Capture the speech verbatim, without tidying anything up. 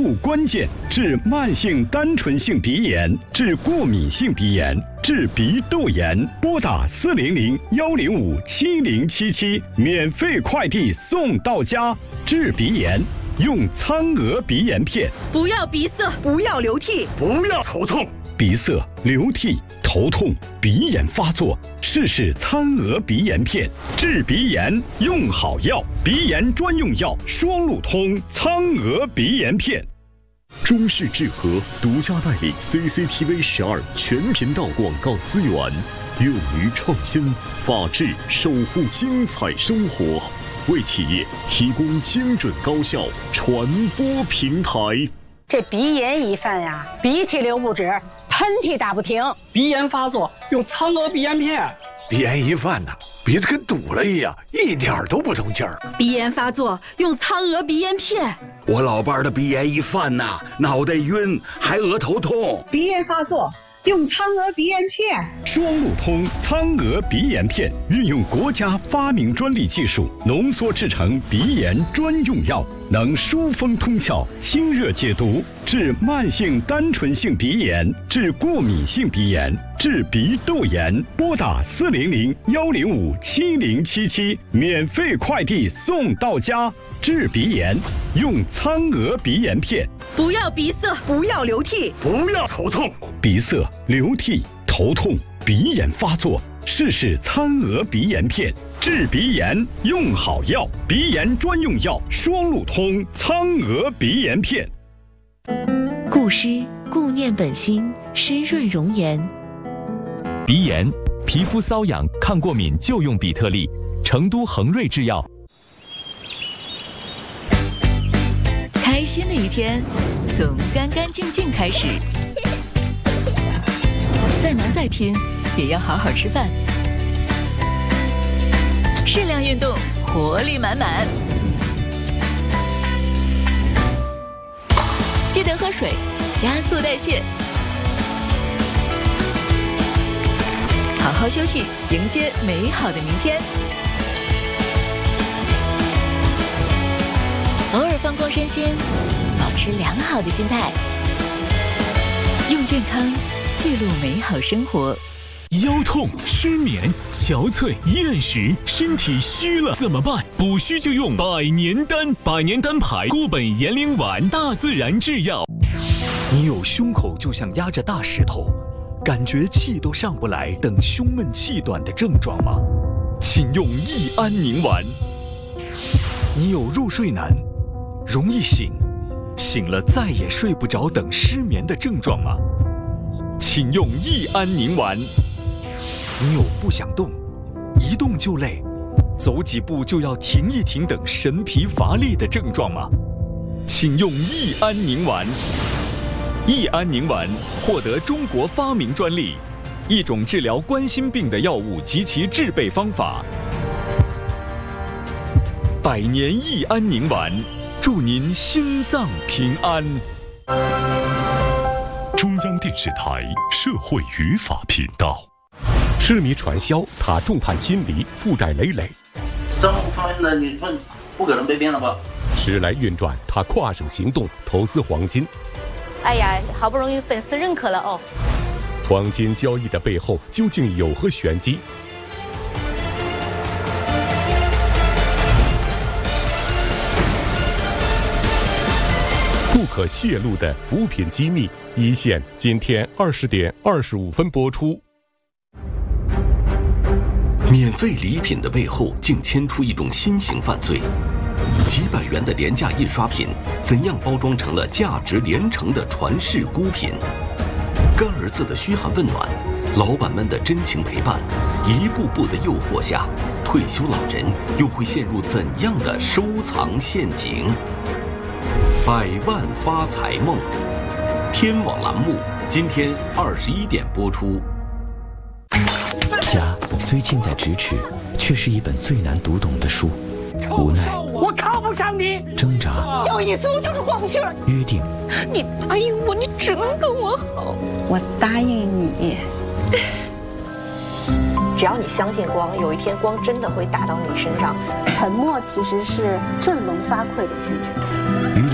物关键，治慢性单纯性鼻炎，治过敏性鼻炎，治鼻窦炎。拨打四零零幺零五七零七七，免费快递送到家。治鼻炎用苍娥鼻炎片。 不要鼻塞，不要流涕， 不要头痛。 鼻塞、流涕、头痛、鼻炎发作，试试苍娥鼻炎片。治鼻炎用好药，鼻炎专用药双路通苍娥鼻炎片。 中视智和独家代理 C C T V 十二全频道广告资源，勇于创新，法治守护精彩生活，为企业提供精准高效传播平台。 这鼻炎一犯呀，鼻涕流不止，喷嚏打不停。 鼻炎发作用苍娥鼻炎片。 鼻炎一犯呐，鼻子跟堵了一样，一点都不通气儿。 鼻炎发作用苍娥鼻炎片。 我老伴儿的鼻炎一犯呐，脑袋晕，还额头痛。 鼻炎发作用苍娥鼻炎片。 双路通苍娥鼻炎片，运用国家发明专利技术，浓缩制成鼻炎专用药，能疏风通窍、清热解毒，治慢性单纯性鼻炎，治过敏性鼻炎，治鼻窦炎。拨打四零零幺零五七零七七，免费快递送到家。治鼻炎用苍娥鼻炎片。 不要鼻塞，不要流涕， 不要头痛。 鼻塞、流涕、头痛、鼻炎发作，试试苍娥鼻炎片。治鼻炎用好药，鼻炎专用药双路通苍娥鼻炎片。 固湿固念本心，湿润容颜。 鼻炎、皮肤瘙痒、抗过敏就用比特利，成都恒瑞制药。 开心的一天从干干净净开始，再忙再拼也要好好吃饭，适量运动，活力满满。记得喝水，加速代谢，好好休息，迎接美好的明天。偶尔放光身心，保持良好的心态，用健康记录美好生活。 腰痛、失眠、憔悴、厌食，身体虚了怎么办？补虚就用百年丹，百年丹牌固本延龄丸，大自然制药。 你有胸口就像压着大石头，感觉气都上不来，等胸闷气短的症状吗？请用益安宁丸。你有入睡难，容易醒，醒了再也睡不着等失眠的症状吗？请用益安宁丸。你有不想动，一动就累，走几步就要停一停等神疲乏力的症状吗？请用益安宁丸。益安宁丸获得中国发明专利，一种治疗冠心病的药物及其制备方法。百年益安宁丸，祝您心脏平安。 中央电视台社会语法频道。 痴迷传销，他众叛亲离，负债累累。 商务方面的你不不可能被骗了吧？ 时来运转，他跨省行动，投资黄金。 哎呀，好不容易粉丝认可了哦。 黄金交易的背后究竟有何玄机？不可泄露的扶贫机密，一线今天二十点二十五分播出。 免费礼品的背后竟牵出一种新型犯罪，几百元的廉价印刷品怎样包装成了价值连城的传世孤品？干儿子的嘘寒问暖，老板们的真情陪伴，一步步的诱惑下，退休老人又会陷入怎样的收藏陷阱？百万发财梦，天网栏目今天二十一点播出。 家虽近在咫尺，却是一本最难读懂的书。无奈， 我看不上你。 挣扎， 有一次我就是黄雀。 约定， 你答应我，你只能跟我好。 我答应你， 只要你相信光，有一天光真的会打到你身上。 沉默其实是振聋发聩的拒绝。